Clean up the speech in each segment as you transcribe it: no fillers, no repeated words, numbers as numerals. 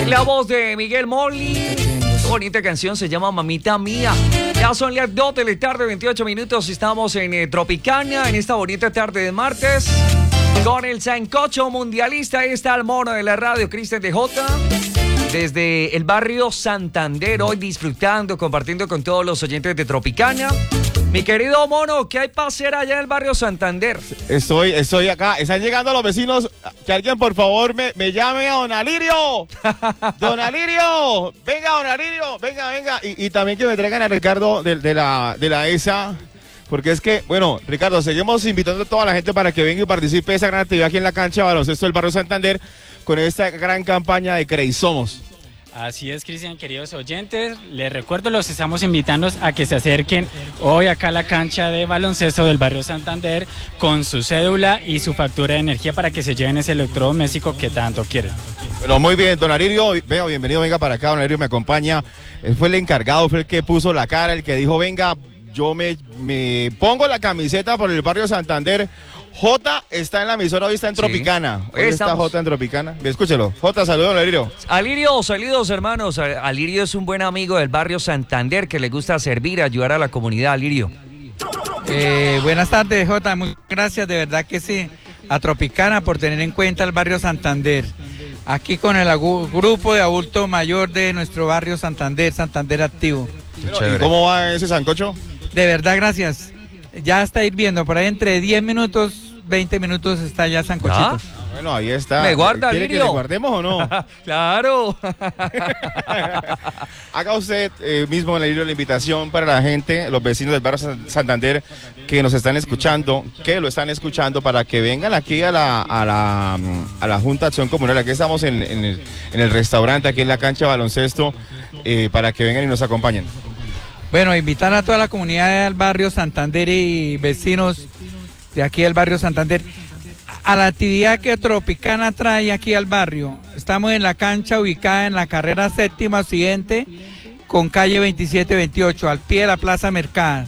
La voz de Miguel Molly. Bonita canción, se llama Mamita Mía. Ya son las 2 de la tarde, 28 minutos. Estamos en Tropicana, en esta bonita tarde de martes. Con el sancocho mundialista. Ahí está el mono de la radio, Cristian DJ. Desde el barrio Santander, hoy disfrutando, compartiendo con todos los oyentes de Tropicana. Mi querido mono, ¿qué hay para hacer allá en el barrio Santander? Estoy acá. Están llegando los vecinos. Que alguien, por favor, me llame a Don Alirio. Don Alirio. Venga, Don Alirio. Venga. Y también que me traigan a Ricardo de la ESA. Porque es que, bueno, Ricardo, seguimos invitando a toda la gente para que venga y participe de esa gran actividad aquí en la cancha de baloncesto del barrio Santander con esta gran campaña de Creisomos. Así es, Cristian, queridos oyentes, les recuerdo, los estamos invitando a que se acerquen hoy acá a la cancha de baloncesto del barrio Santander con su cédula y su factura de energía para que se lleven ese electrodoméstico que tanto quieren. Bueno, muy bien, don Alirio, bienvenido, venga para acá, don Alirio me acompaña, él fue el encargado, fue el que puso la cara, el que dijo, venga, yo me pongo la camiseta por el barrio Santander. Jota está en la emisora, hoy está en Tropicana. Sí. Hoy está Jota en Tropicana. Escúchelo. Jota, saludos, Alirio. Saludos, hermanos. Alirio es un buen amigo del barrio Santander que le gusta servir, ayudar a la comunidad, Alirio. Buenas tardes, Jota. Muchas gracias, de verdad que sí, a Tropicana por tener en cuenta el barrio Santander. Aquí con el grupo de adulto mayor de nuestro barrio Santander, Santander Activo. ¿Y cómo va ese sancocho? De verdad, gracias. Ya está hirviendo, por ahí entre 10 minutos, 20 minutos está ya sancochito. Bueno, ahí está. ¿Me guarda, ¿Quiere Alirio? que le guardemos o no? ¡Claro! Haga usted mismo, Alirio, la invitación para la gente, los vecinos del barrio Santander que nos están escuchando, para que vengan aquí a la Junta de Acción Comunal. Aquí estamos en el restaurante, aquí en la cancha de baloncesto, para que vengan y nos acompañen. Bueno, invitar a toda la comunidad del barrio Santander y vecinos de aquí del barrio Santander a la actividad que Tropicana trae aquí al barrio. Estamos en la cancha ubicada en la carrera séptima occidente con calle 27-28, al pie de la Plaza Mercado.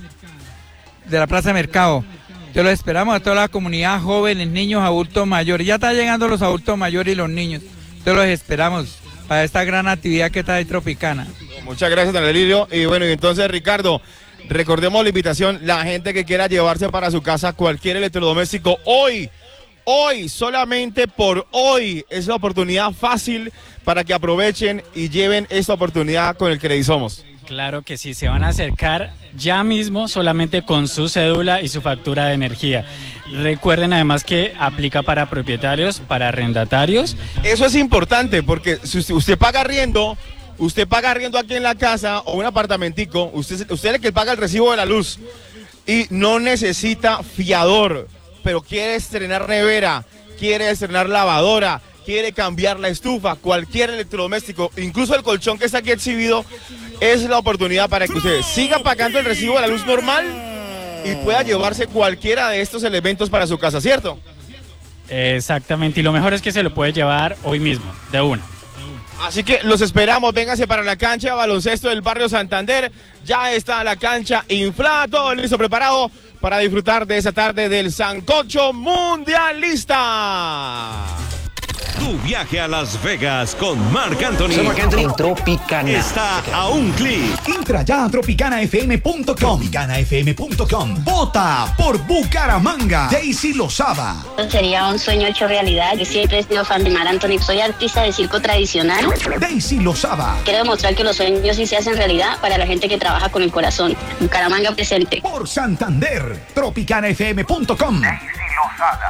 Te lo esperamos a toda la comunidad, jóvenes, niños, adultos mayores. Ya están llegando los adultos mayores y los niños. Te los esperamos para esta gran actividad que trae Tropicana. Muchas gracias, don Alirio. Y bueno, y entonces, Ricardo, recordemos la invitación, la gente que quiera llevarse para su casa cualquier electrodoméstico, hoy, solamente por hoy, es la oportunidad fácil para que aprovechen y lleven esta oportunidad con el Creisomos. Claro que sí, se van a acercar ya mismo solamente con su cédula y su factura de energía. Recuerden además que aplica para propietarios, para arrendatarios. Eso es importante porque si usted paga arriendo aquí en la casa o un apartamentico, usted es el que paga el recibo de la luz y no necesita fiador, pero quiere estrenar nevera, quiere estrenar lavadora, quiere cambiar la estufa, cualquier electrodoméstico, incluso el colchón que está aquí exhibido, es la oportunidad para que usted siga pagando el recibo de la luz normal y pueda llevarse cualquiera de estos elementos para su casa, ¿cierto? Exactamente, y lo mejor es que se lo puede llevar hoy mismo, de una. Así que los esperamos, véngase para la cancha de baloncesto del barrio Santander. Ya está la cancha inflada, todo listo, preparado para disfrutar de esa tarde del sancocho mundialista. Tu viaje a Las Vegas con Marc Anthony. En Tropicana. Está a un clic. Entra ya a tropicanafm.com. Tropicanafm.com. Vota por Bucaramanga. Daisy Lozada. Sería un sueño hecho realidad. Yo siempre he sido fan de Marc Anthony. Soy artista de circo tradicional. Daisy Lozada. Quiero demostrar que los sueños sí se hacen realidad para la gente que trabaja con el corazón. Bucaramanga presente. Por Santander. Tropicanafm.com. Daisy Lozada.